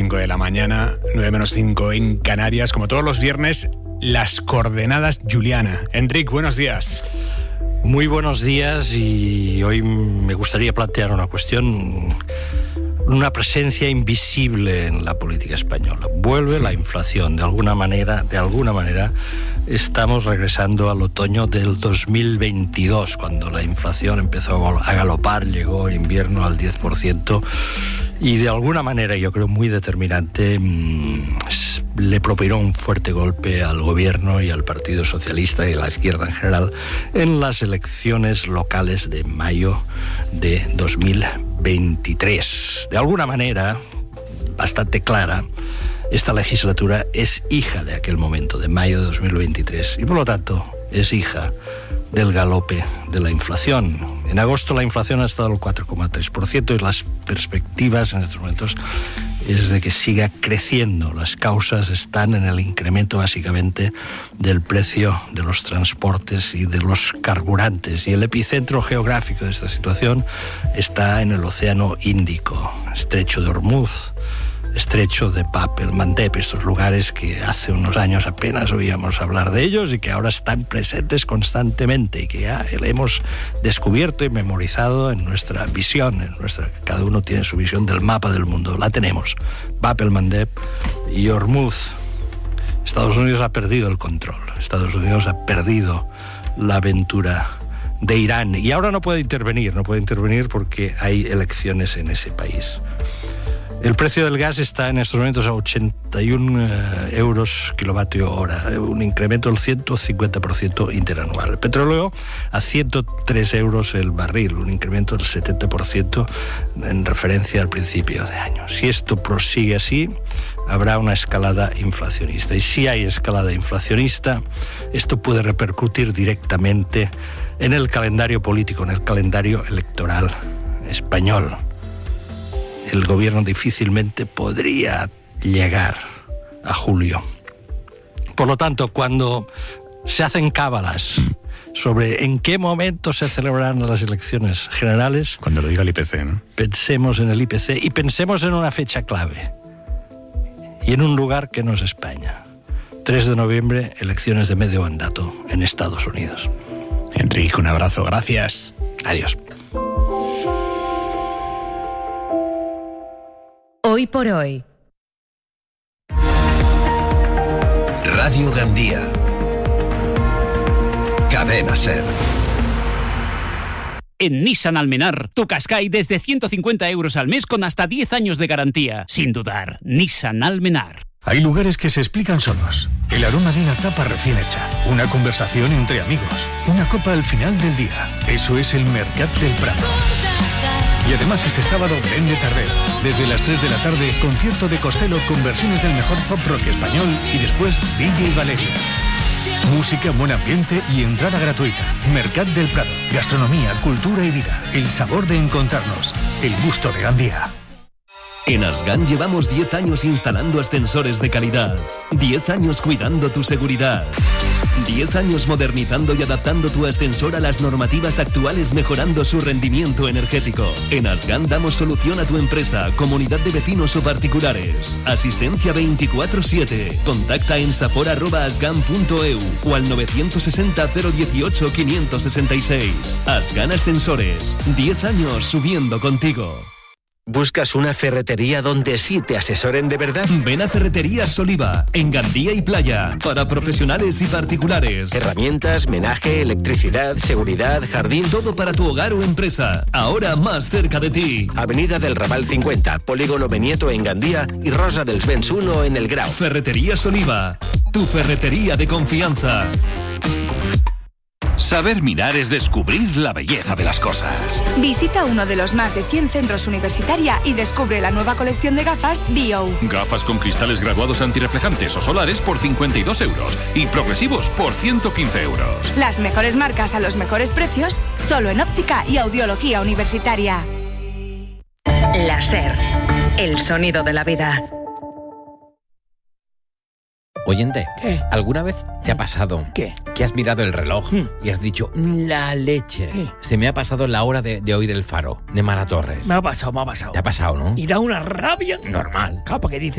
5 de la mañana, 9 menos 5 en Canarias. Como todos los viernes, las coordenadas Juliana. Enric, buenos días. Muy buenos días, y hoy me gustaría plantear una cuestión, una presencia invisible en la política española. Vuelve la inflación, de alguna manera estamos regresando al otoño del 2022, cuando la inflación empezó a galopar, llegó el invierno al 10%, y de alguna manera, yo creo muy determinante, le propinó un fuerte golpe al gobierno y al Partido Socialista y a la izquierda en general en las elecciones locales de mayo de 2023. De alguna manera, bastante clara, esta legislatura es hija de aquel momento, de mayo de 2023, y por lo tanto es hija del galope de la inflación. En agosto la inflación ha estado al 4,3% y las perspectivas en estos momentos es de que siga creciendo. Las causas están en el incremento básicamente del precio de los transportes y de los carburantes, y el epicentro geográfico de esta situación está en el Océano Índico, Estrecho de Hormuz, Estrecho de Bab el Mandeb, estos lugares que hace unos años apenas oíamos hablar de ellos y que ahora están presentes constantemente y que ya hemos descubierto y memorizado en nuestra visión, cada uno tiene su visión del mapa del mundo, la tenemos. Bab el Mandeb y Hormuz. Estados Unidos ha perdido el control, Estados Unidos ha perdido la aventura de Irán y ahora no puede intervenir porque hay elecciones en ese país. El precio del gas está en estos momentos a 81 euros kilovatio hora, un incremento del 150% interanual. El petróleo a 103 euros el barril, un incremento del 70% en referencia al principio de año. Si esto prosigue así, habrá una escalada inflacionista. Y si hay escalada inflacionista, esto puede repercutir directamente en el calendario político, en el calendario electoral español. El gobierno difícilmente podría llegar a julio. Por lo tanto, cuando se hacen cábalas sobre en qué momento se celebrarán las elecciones generales, cuando lo diga el IPC, ¿no? Pensemos en el IPC y pensemos en una fecha clave y en un lugar que no es España. 3 de noviembre, elecciones de medio mandato en Estados Unidos. Enrique, un abrazo, gracias. Adiós. Hoy por hoy. Radio Gandía. Cadena SER. En Nissan Almenar, tu Qashqai desde 150 euros al mes con hasta 10 años de garantía. Sin dudar, Nissan Almenar. Hay lugares que se explican solos. El aroma de una tapa recién hecha, una conversación entre amigos, una copa al final del día. Eso es el Mercat del Prado. Y además este sábado vende Tardeo. Desde las 3 de la tarde, concierto de Costello con versiones del mejor pop rock español y después DJ Valeria. Música, buen ambiente y entrada gratuita. Mercat del Prado. Gastronomía, cultura y vida. El sabor de encontrarnos. El gusto de Gandía. En Asgan llevamos 10 años instalando ascensores de calidad, 10 años cuidando tu seguridad, 10 años modernizando y adaptando tu ascensor a las normativas actuales, mejorando su rendimiento energético. En Asgan damos solución a tu empresa, comunidad de vecinos o particulares. Asistencia 24/7. Contacta en sapor@asgan.eu o al 960 018 566. Asgan Ascensores, 10 años subiendo contigo. ¿Buscas una ferretería donde sí te asesoren de verdad? Ven a Ferreterías Oliva, en Gandía y Playa, para profesionales y particulares. Herramientas, menaje, electricidad, seguridad, jardín. Todo para tu hogar o empresa, ahora más cerca de ti. Avenida del Raval 50, Polígono Benieto en Gandía y Rosa dels Vents 1 en El Grau. Ferreterías Oliva, tu ferretería de confianza. Saber mirar es descubrir la belleza de las cosas. Visita uno de los más de 100 centros universitarios y descubre la nueva colección de gafas Bio. Gafas con cristales graduados antirreflejantes o solares por 52 euros y progresivos por 115 euros. Las mejores marcas a los mejores precios, solo en óptica y audiología universitaria. La SER, el sonido de la vida. Oyente, ¿qué? ¿Alguna vez te ha pasado ¿qué? Que has mirado el reloj y has dicho, la leche? ¿Qué? Se me ha pasado la hora de oír El Faro, de Mara Torres. Me ha pasado. Te ha pasado, ¿no? Y da una rabia. Normal. Claro, porque dice